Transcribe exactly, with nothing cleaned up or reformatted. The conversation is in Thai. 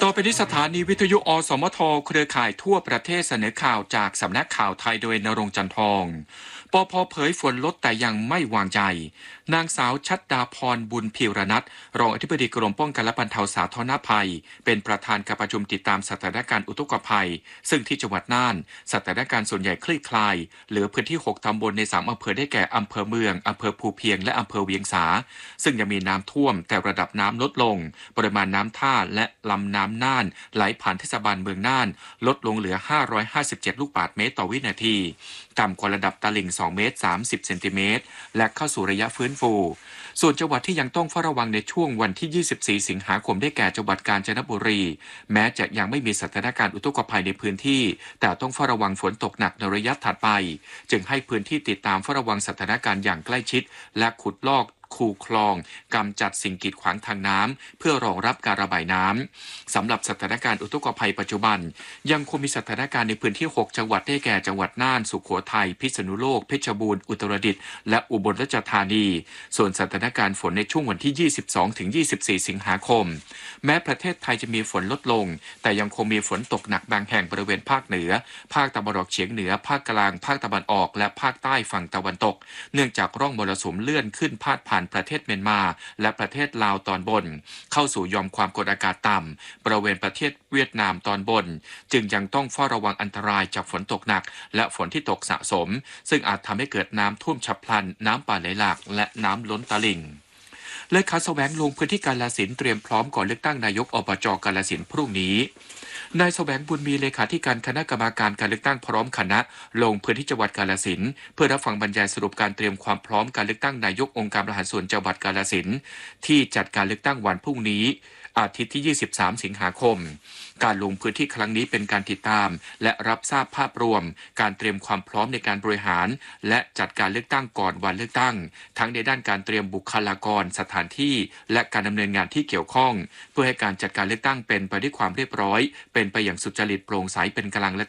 อไปที่สถานีวิทยุอสมทเครือข่ายทั่วประเทศเสนอข่าวจากสำนักข่าวไทยโดยณรงค์จันทองปพเผยฝนลดแต่ยังไม่วางใจนางสาวชัดดาพรบุญพิรนัทรองอธิบดีกรมป้องกันและบรรเทาสาธารณภัยเป็นประธานการประชุมติดตามสถานการณ์อุทกภัยซึ่งที่จังหวัดน่านสถานการณ์ส่วนใหญ่คลี่คลายเหลือพื้นที่หกตำบลในสามอำเภอได้แก่อำเภอเมืองอำเภอภูเพียงและอำเภอเวียงสาซึ่งยังมีน้ำท่วมแต่ระดับน้ำลดลงปริมาณน้ำท่าและลำน้ำน่านไหลผ่านเทศบาลเมืองน่านลดลงเหลือห้าร้อยห้าสิบเจ็ดลูกบาศก์เมตรต่อวินาทีต่ำกว่าระดับตลิ่งสองเมตรสามสิบเซนติเมตรและเข้าสู่ระยะฟื้นฟูส่วนจังหวัดที่ยังต้องเฝ้าระวังในช่วงวันที่ยี่สิบสี่สิงหาคมได้แก่จังหวัดกาญจนบุรีแม้จะยังไม่มีสถานการณ์อุทกภัยในพื้นที่แต่ต้องเฝ้าระวังฝนตกหนักในระยะถัดไปจึงให้พื้นที่ติดตามเฝ้าระวังสถานการณ์อย่างใกล้ชิดและขุดลอกคูคลองกำจัดสิ่งกีดขวางทางน้ำเพื่อรองรับการระบายน้ำสำหรับสถานการณ์อุทกภัยปัจจุบันยังคงมีสถานการณ์ในพื้นที่หกจังหวัดได้แก่จังหวัดน่านสุโขทัยพิษณุโลกเพชรบูรณ์อุตรดิตถ์และอุบลราชธานีส่วนสถานการณ์ฝนในช่วงวันที่ยี่สิบสองถึงยี่สิบสี่สิงหาคมแม้ประเทศไทยจะมีฝนลดลงแต่ยังคงมีฝนตกหนักบางแห่งบริเวณภาคเหนือภาคตะวันออกเฉียงเหนือภาคกลางภาคตะวันออกและภาคใต้ฝั่งตะวันตกเนื่องจากร่องมรสุมเลื่อนขึ้นพาดผ่านประเทศเมียนมาและประเทศลาวตอนบนเข้าสู่ยอมความกดอากาศต่ำบริเวณประเทศเวียดนามตอนบนจึงยังต้องเฝ้าระวังอันตรายจากฝนตกหนักและฝนที่ตกสะสมซึ่งอาจทำให้เกิดน้ำท่วมฉับพลันน้ำป่าไหลหลากและน้ำล้นตลิ่งเลขาแสวงลงพื้นที่กาฬสินธุ์เตรียมพร้อมก่อนเลือกตั้งนายกอบจกาฬสินธุ์พรุ่งนี้นายแสวงบุญมีเลขาธิการคณะกรรมาการการเลือกตั้งพร้อมคณะลงพื้นที่จังหวัดกาฬสินธุ์เพื่อรับฟังบรรยายสรุปการเตรียมความพร้อมการเลือกตั้งนายกองค์การบริหารส่วนจังหวัดกาฬสินธุ์ที่จัดการเลือกตั้งวันพรุ่งนี้อาทิตย์ที่ยี่สิบสามสิงหาคมการลงพื้นที่ครั้งนี้เป็นการติดตามและรับทราบภาพรวมการเตรียมความพร้อมในการบริหารและจัดการเลือกตั้งก่อนวันเลือกตั้งทั้งในด้านการเตรียมบุคลากรสถานที่และการดำเนินงานที่เกี่ยวข้องเพื่อให้การจัดการเลือกตั้งเป็นไปด้วยความเรียบร้อยเป็นไปอย่างสุจริตโปร่งใสเป็นกลางและ